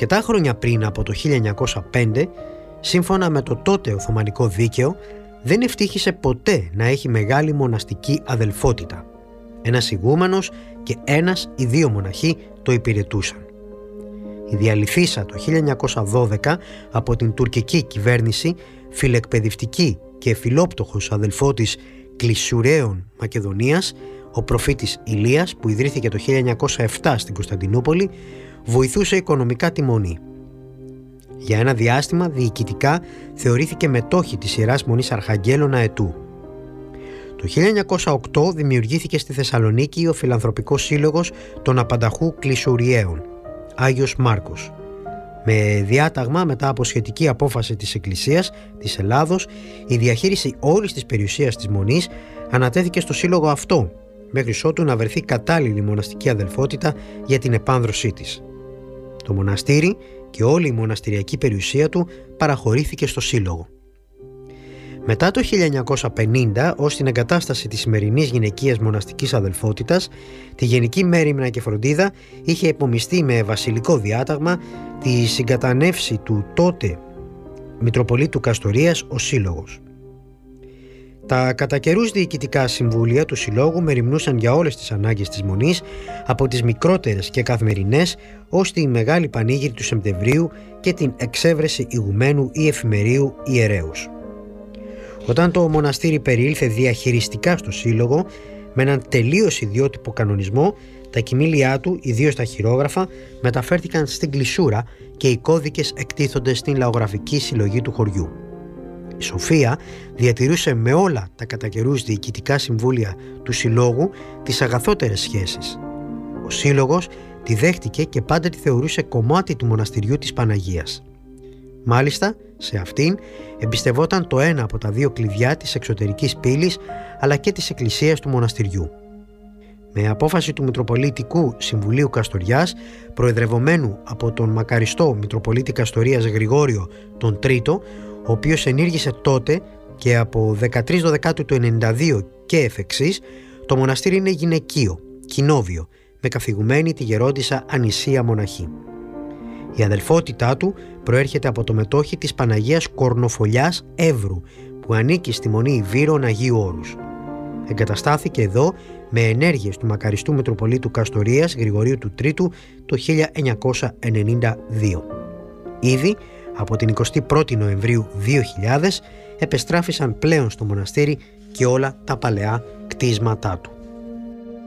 Αρκετά χρόνια πριν, από το 1905, σύμφωνα με το τότε Οθωμανικό δίκαιο, δεν ευτύχησε ποτέ να έχει μεγάλη μοναστική αδελφότητα. Ένας ηγούμενος και ένας ή δύο μοναχοί το υπηρετούσαν. Η διαλυθήσα το 1912 από την τουρκική κυβέρνηση φιλεκπαιδευτική και φιλόπτωχος αδελφότης Κλεισουραίων Μακεδονίας, ο προφήτης Ηλίας, που ιδρύθηκε το 1907 στην Κωνσταντινούπολη, βοηθούσε οικονομικά τη Μονή. Για ένα διάστημα διοικητικά θεωρήθηκε μετόχη της Ιεράς Μονής Αρχαγγέλων Αετού. Το 1908 δημιουργήθηκε στη Θεσσαλονίκη ο Φιλανθρωπικός Σύλλογος των Απανταχού Κλεισουριαίων, Άγιος Μάρκος. Με διάταγμα, μετά από σχετική απόφαση της Εκκλησίας της Ελλάδος, η διαχείριση όλης της περιουσίας της Μονής ανατέθηκε στο σύλλογο αυτό, μέχρι ότου να βρεθεί κατάλληλη μοναστική αδελφότητα για την επάνδρωσή της. Το μοναστήρι και όλη η μοναστηριακή περιουσία του παραχωρήθηκε στο σύλλογο. Μετά το 1950, ως την εγκατάσταση της σημερινής γυναικείας μοναστικής αδελφότητας, τη γενική μέριμνα και φροντίδα είχε υπομειστεί με βασιλικό διάταγμα τη συγκατανεύση του τότε Μητροπολίτου Καστορίας ο Σύλλογος. Τα κατά καιρούς διοικητικά συμβούλια του Συλλόγου μεριμνούσαν για όλες τις ανάγκες της Μονής, από τις μικρότερες και καθημερινές ως τη μεγάλη πανήγυρη του Σεπτεμβρίου και την εξέβρεση ηγουμένου ή εφημερίου ιερέους. Όταν το μοναστήρι περιήλθε διαχειριστικά στο Σύλλογο, με έναν τελείως ιδιότυπο κανονισμό, τα κοιμήλια του, ιδίως τα χειρόγραφα, μεταφέρθηκαν στην Κλεισούρα και οι κώδικες εκτίθονται στην λαογραφική συλλογή του χωριού. Η Σοφία διατηρούσε με όλα τα κατά καιρούς διοικητικά συμβούλια του Συλλόγου τις αγαθότερες σχέσεις. Ο Σύλλογος τη δέχτηκε και πάντα τη θεωρούσε κομμάτι του μοναστηριού της Παναγίας. Μάλιστα, σε αυτήν εμπιστευόταν το ένα από τα δύο κλειδιά της εξωτερικής πύλης, αλλά και της εκκλησίας του μοναστηριού. Με απόφαση του Μητροπολιτικού Συμβουλίου Καστοριάς, προεδρευομένου από τον μακαριστό Μητροπολίτη Καστορίας Γρηγόριο τον Τρίτο, ο οποίος ενήργησε τότε και από 13 Δεκάτου του 1992 και εφ' εξής, το μοναστήρι είναι γυναικείο, κοινόβιο, με καθηγουμένη τη γερόντισσα Ανησία μοναχή. Η αδελφότητά του προέρχεται από το μετόχι της Παναγίας Κορνοφολιάς Εύρου, που ανήκει στη Μονή Βύρων Αγίου Όρους. Εγκαταστάθηκε εδώ με ενέργειες του μακαριστού Μητροπολίτου Καστορίας Γρηγορίου του Τρίτου το 1992. Ήδη από την 21η Νοεμβρίου 2000 επεστράφησαν πλέον στο μοναστήρι και όλα τα παλαιά κτίσματά του.